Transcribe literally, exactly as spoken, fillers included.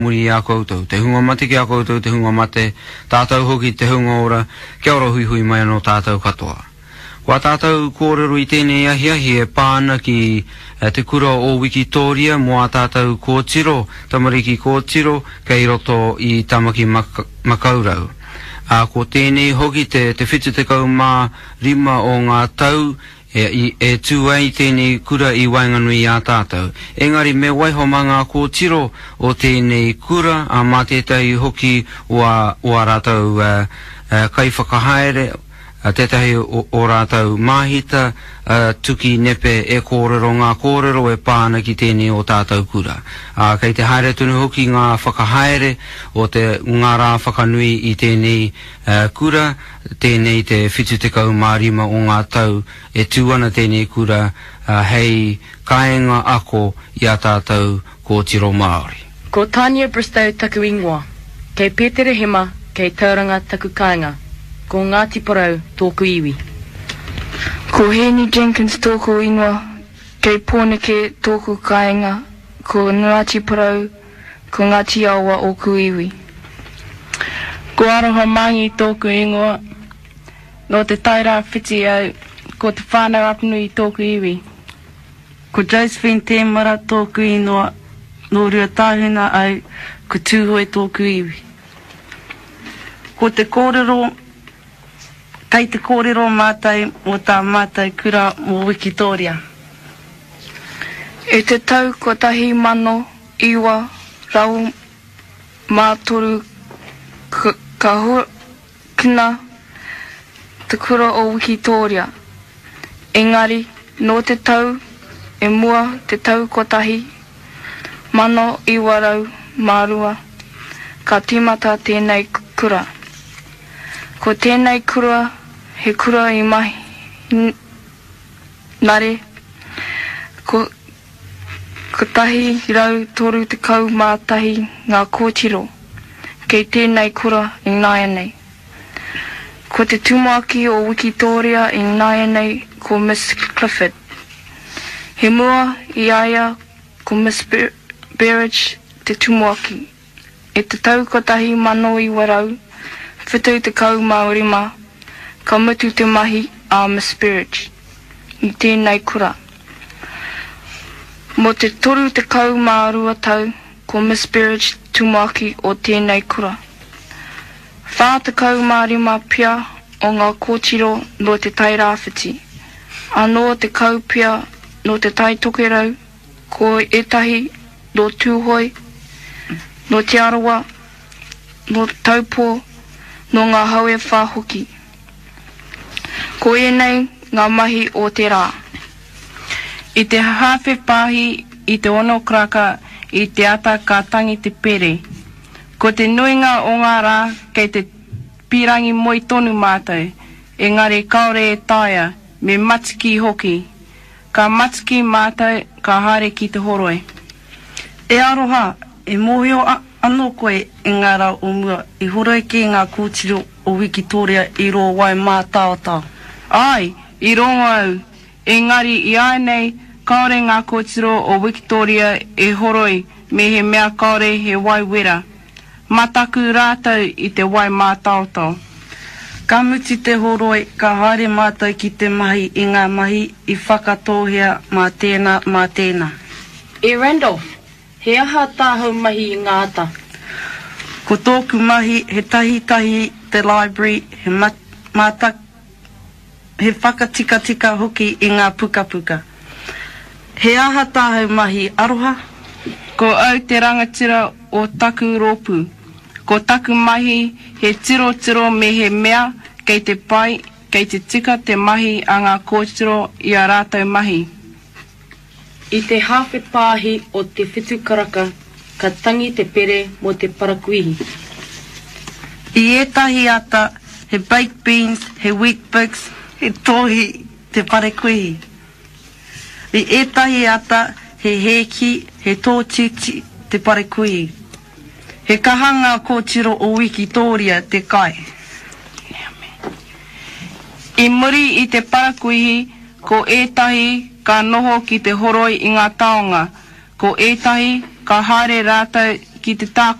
muri a koutou. Te hunga mate ki a koutou, te hunga mate, tātou hoki te hunga ora, kia ora hui hui mai anō tātou katoa. Kua tātou kōrero i tēnei ahi ahi e pāna ki eh, te kura o Wikitoria, mua tātou kōtiro, tamariki kōtiro, kei roto i Tamaki mak Makaurau. A ko tēnei hoki te, te whitu te kau mā rima o ngā tau, e, e tūai tēnei kura i Wainganui a tātou. Engari me waiho ma ngā kōtiro o tēnei kura, a mā tētai hoki ua, ua rātou uh, uh, kai whakahaere, uh, tētahi o, o rātou māhita, uh, tuki nepe e kōrero, ngā kōrero e pāna ki tēnei o tātou kura. Uh, kei te haere tunu hoki ngā whakahaere o te ngā rā whakanui i tēnei uh, kura, tēnei te whitu te kau mārima o ngā tau e tūana tēnei kura uh, hei kāinga ako i a tātou kōtiro Māori. Ko Tania Bristow taku ingoa, kei Petere Hema, kei Tauranga taku kāinga, ko Ngāti Porou tōku iwi. Ko Henny Jenkins tōku ingoa, kei Pōneke tōku kāinga, ko Ngāti Porou, ko Ngāti Awa o ku iwi. Ko Aroha Mangi tōku ingoa, no te taira whiti au, ko te whānau apunui tōku iwi. Ko Josephine Tēmara tōku ingoa, no rua tāhuna au, ko Tūhoe tōku iwi. Ko te kōrero, kei te kōrero mātai o tā mātai kura mō Wikitoria. E te tau ko tahi mano, iwa, rau, mātoru, ka, ka hu, kina, te kura o Wikitoria. Engari, no te tau, e mua te tau ko tahi, mano, iwa, rau, mārua, ka timata tēnei kura. Ko tēnei kura, he kura i mahi nare, ko, ko tahi rau toru te kau mātahi ngā kōtiro, kei tēnei kura i Nāianei. Ko te tumuaki o Wikitoria i Nāianei ko Miss Clifford. He mua i aia ko Miss Berridge te tumuaki. E te tau ko tahi mano i warau, whitu te kau Māorima, ka mutu te mahi a Miss Berridge, i tēnei kura. Mo te toru te kau mārua tau, ko Miss Berridge tumuaki o tēnei kura. Whā te kau Māorima pia o ngā kōtiro no te tai rāwhiti. Anō te kau pia no te tai tokerau, ko etahi no Tūhoe, no te arawa, no taupō, no ngā haue whāhoki. Ko enei ngā mahi o te rā. I te hawhi pāhi i te ono kraka i te ata ka tangi te pere. Ko te nuinga o ngā rā kei te pirangi moi tonu mātou, engari kaore e tāia, me matiki hoki. Ka matiki mātou ka haere ki te horoe. E aroha, e mōhio anō koe e ngā rā o mua i horoe ki ngā kōtiro o Wikitoria i ro wai mā tāotao. Ai, i rongo au, engari i ainei, kaore ngā kōtiro o Wikitoria e horoi me he mea kaore he wai wera. Mataku rātou i te wai mā tāotao. Ka muti te horoi, ka haere mātou ki te mahi i ngā mahi i whakatōhea mā tēnā mā tēnā. E Randolph, he aha tāhau mahi i ngā ata? Ko tōku mahi, he tahi tahi te library, he mat, mata, he whakatika tika hoki i ngā puka puka. He aha tāhau mahi aroha? Ko au te rangatira o taku rōpū. Ko taku mahi, he tiro tiro me he mea, kei te pai, kei te tika te mahi a ngā kōtiro i a rātou mahi. I te hawhi pāhi o te whitu karaka, ka tangi te pere mo te parakuihi. I etahi ata, he baked beans, he wheat bix, he tohi te parakuihi. I etahi ata, he heki, he tōtiti te parakuihi. He kahanga kōtiro o Wikitoria te kai. I muri i te parakuihi, ko etahi ka noho ki te horoi i ngā taonga. Ko etahi ka haere rātou ki te tā